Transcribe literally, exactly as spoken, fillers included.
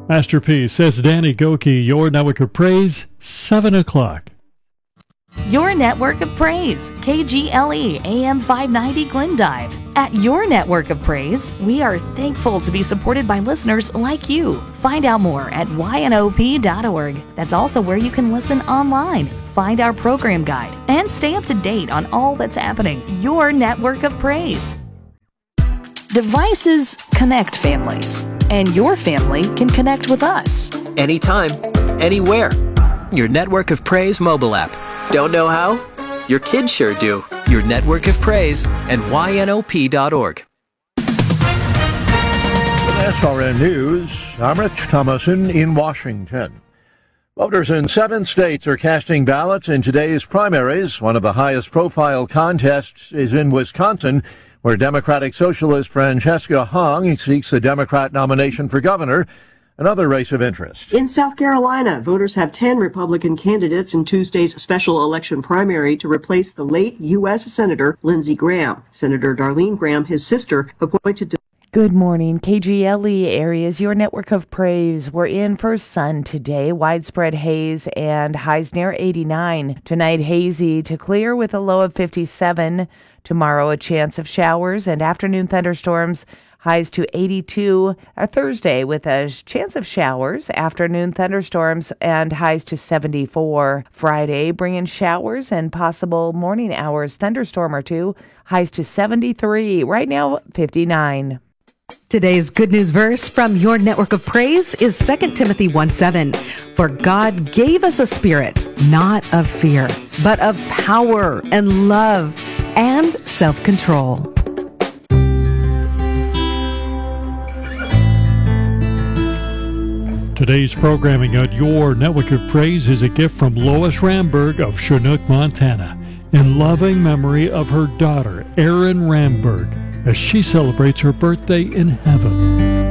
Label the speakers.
Speaker 1: Masterpiece, says Danny Goki, your network of praise, seven o'clock.
Speaker 2: Your Network of Praise, K G L E A M five ninety Glendive. At Your Network of Praise, we are thankful to be supported by listeners like you. Find out more at Y N O P dot org. That's also where you can listen online, find our program guide, and stay up to date on all that's happening. Your Network of Praise. Devices connect families, and your family can connect with us.
Speaker 3: Anytime, anywhere. Your Network of Praise mobile app. Don't know how? Your kids sure do. Your Network of Praise and Y N O P dot org.
Speaker 4: S R N News, I'm Rich Thomason in Washington. Voters in seven states are casting ballots in today's primaries. One of the highest profile contests is in Wisconsin, where Democratic Socialist Francesca Hong seeks the Democrat nomination for governor, another race of interest.
Speaker 5: In South Carolina, voters have ten Republican candidates in Tuesday's special election primary to replace the late U S Senator Lindsey Graham. Senator Darlene Graham, his sister, appointed to...
Speaker 6: Good morning. K G L E areas, your network of praise. We're in for sun today. Widespread haze and highs near eighty-nine. Tonight, hazy to clear with a low of fifty-seven. Tomorrow, a chance of showers and afternoon thunderstorms. Highs to eighty-two. A Thursday with a chance of showers, afternoon thunderstorms, and highs to seventy-four. Friday, bringing showers and possible morning hours thunderstorm or two. Highs to seventy-three. Right now, fifty-nine.
Speaker 7: Today's good news verse from your network of praise is Second Timothy one seven. For God gave us a spirit, not of fear, but of power and love and self-control.
Speaker 1: Today's programming at Your Network of Praise is a gift from Lois Ramberg of Chinook, Montana, in loving memory of her daughter, Erin Ramberg, as she celebrates her birthday in heaven.